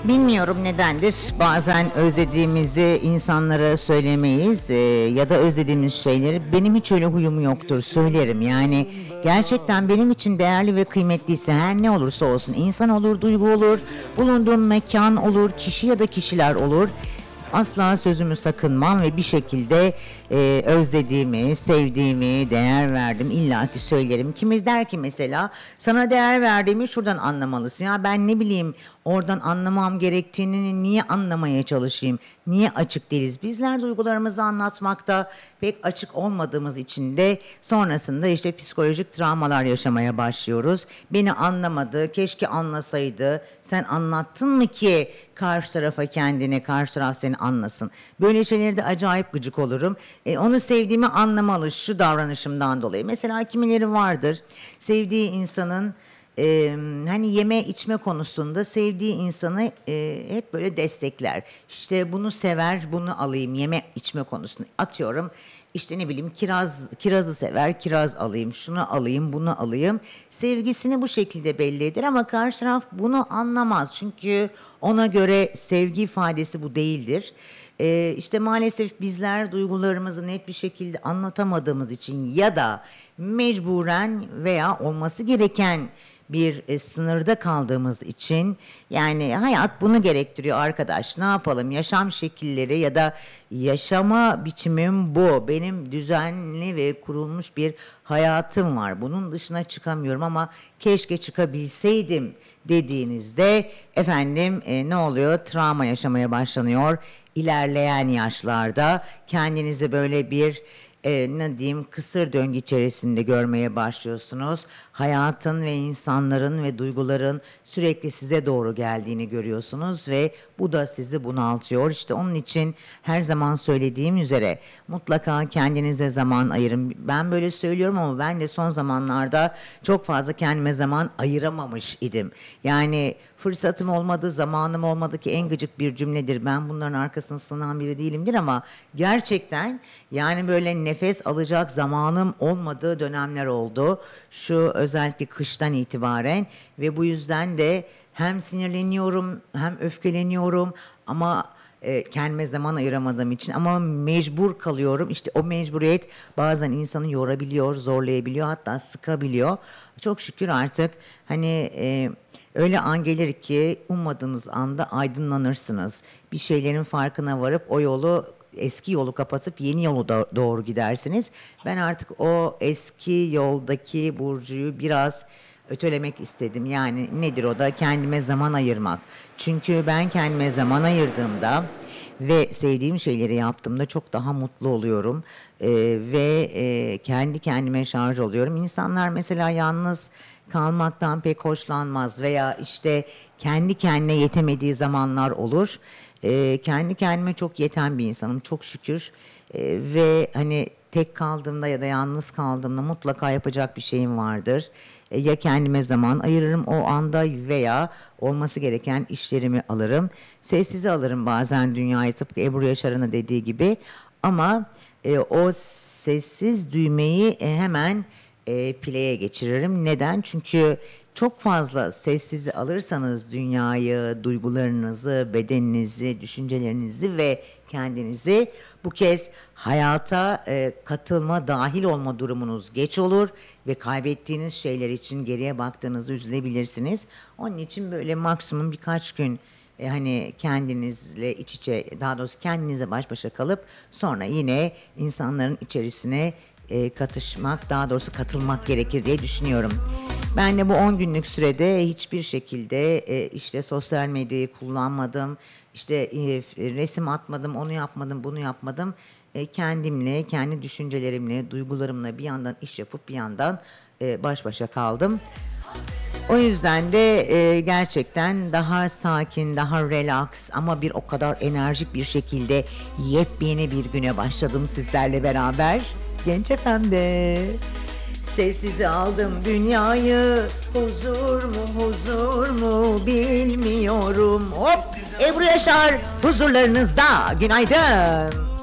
Bilmiyorum nedendir. Bazen özlediğimizi insanlara söylemeyiz ya da özlediğimiz şeyleri. Benim hiç öyle huyum yoktur, söylerim. Yani gerçekten benim için değerli ve kıymetliyse her ne olursa olsun, insan olur, duygu olur, bulunduğum mekan olur, kişi ya da kişiler olur. Asla sözümü sakınmam ve bir şekilde özlediğimi, sevdiğimi, değer verdim illaki söylerim. Kimiz der ki mesela sana değer verdiğimi şuradan anlamalısın. Ya ben ne bileyim oradan anlamam gerektiğini niye anlamaya çalışayım? Niye açık değiliz? Bizler duygularımızı anlatmakta pek açık olmadığımız için de sonrasında işte psikolojik travmalar yaşamaya başlıyoruz. Beni anlamadı, keşke anlasaydı. Sen anlattın mı ki karşı tarafa kendine, karşı taraf seni anlasın. Böyle şeylerde acayip gıcık olurum. Onu sevdiğimi anlamalı şu davranışımdan dolayı. Mesela kimileri vardır sevdiği insanın hani yeme içme konusunda sevdiği insanı hep böyle destekler. İşte bunu sever, bunu alayım yeme içme konusunda. Atıyorum işte ne bileyim kirazı sever, kiraz alayım, şunu alayım, bunu alayım. Sevgisini bu şekilde belli eder ama karşı taraf bunu anlamaz. Çünkü ona göre sevgi ifadesi bu değildir. İşte maalesef bizler duygularımızı net bir şekilde anlatamadığımız için ya da mecburen veya olması gereken bir sınırda kaldığımız için, yani hayat bunu gerektiriyor arkadaş, ne yapalım, yaşam şekilleri ya da yaşama biçimim bu, benim düzenli ve kurulmuş bir hayatım var, bunun dışına çıkamıyorum ama keşke çıkabilseydim dediğinizde efendim ne oluyor, travma yaşamaya başlanıyor ilerleyen yaşlarda. Kendinizi böyle bir ne diyeyim, kısır döngü içerisinde görmeye başlıyorsunuz. Hayatın ve insanların ve duyguların sürekli size doğru geldiğini görüyorsunuz ve bu da sizi bunaltıyor. İşte onun için her zaman söylediğim üzere mutlaka kendinize zaman ayırın. Ben böyle söylüyorum ama ben de son zamanlarda çok fazla kendime zaman ayıramamış idim. Yani fırsatım olmadı, zamanım olmadı ki en gıcık bir cümledir. Ben bunların arkasına sığınan biri değilimdir ama gerçekten yani böyle nefes alacak zamanım olmadığı dönemler oldu. Şu özellikle kıştan itibaren ve bu yüzden de hem sinirleniyorum hem öfkeleniyorum ama kendime zaman ayıramadığım için ama mecbur kalıyorum. İşte o mecburiyet bazen insanı yorabiliyor, zorlayabiliyor, hatta sıkabiliyor. Çok şükür artık hani öyle an gelir ki ummadığınız anda aydınlanırsınız. Bir şeylerin farkına varıp o yolu, eski yolu kapatıp yeni yolu doğru gidersiniz. Ben artık o eski yoldaki Burcu'yu biraz ötelemek istedim. Yani nedir o da? Kendime zaman ayırmak. Çünkü ben kendime zaman ayırdığımda ve sevdiğim şeyleri yaptığımda çok daha mutlu oluyorum. Ve kendi kendime şarj oluyorum. İnsanlar mesela yalnız kalmaktan pek hoşlanmaz veya işte kendi kendine yetemediği zamanlar olur. Kendi kendime çok yeten bir insanım çok şükür. Ve hani tek kaldığımda ya da yalnız kaldığımda mutlaka yapacak bir şeyim vardır. Ya kendime zaman ayırırım o anda veya olması gereken işlerimi alırım. Sessize alırım bazen dünyayı, tıpkı Ebru Yaşar'ın da dediği gibi. Ama o sessiz düğmeyi hemen play'e geçiririm. Neden? Çünkü çok fazla sessizi alırsanız dünyayı, duygularınızı, bedeninizi, düşüncelerinizi ve kendinizi, bu kez hayata katılma, dahil olma durumunuz geç olur ve kaybettiğiniz şeyler için geriye baktığınızda üzülebilirsiniz. Onun için böyle maksimum birkaç gün hani kendinizle iç içe, daha doğrusu kendinize baş başa kalıp sonra yine insanların içerisine katışmak, daha doğrusu katılmak gerekir diye düşünüyorum. Ben de bu 10 günlük sürede hiçbir şekilde işte sosyal medyayı kullanmadım, işte resim atmadım, onu yapmadım, bunu yapmadım. Kendimle, kendi düşüncelerimle, duygularımla bir yandan iş yapıp bir yandan baş başa kaldım. O yüzden de gerçekten daha sakin, daha relax ama bir o kadar enerjik bir şekilde yepyeni bir güne başladım sizlerle beraber. Genç FM'de. Sessize aldım dünyayı, huzur mu bilmiyorum. Hop, Ebru Yaşar huzurlarınızda, günaydın.